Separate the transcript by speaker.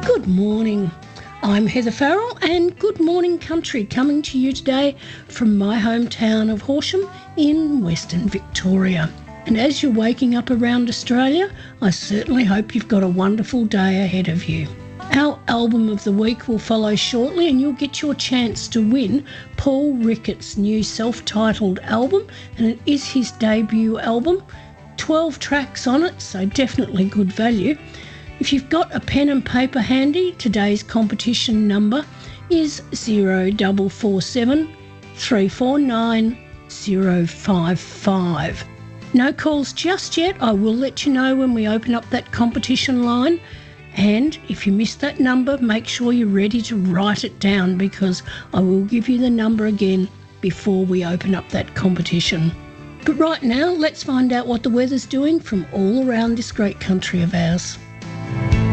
Speaker 1: Good morning. I'm Heather Farrell and Good Morning Country coming to you today from my hometown of Horsham in Western Victoria. And as you're waking up around Australia, I certainly hope you've got a wonderful day ahead of you. Our album of the week will follow shortly and you'll get your chance to win Paul Ricketts' new self-titled album, and it is his debut album. 12 tracks on it, so definitely good value. If you've got a pen and paper handy, today's competition number is 0447 349 055. No calls just yet. I will let you know when we open up that competition line. And if you missed that number, make sure you're ready to write it down, because I will give you the number again before we open up that competition. But right now, let's find out what the weather's doing from all around this great country of ours.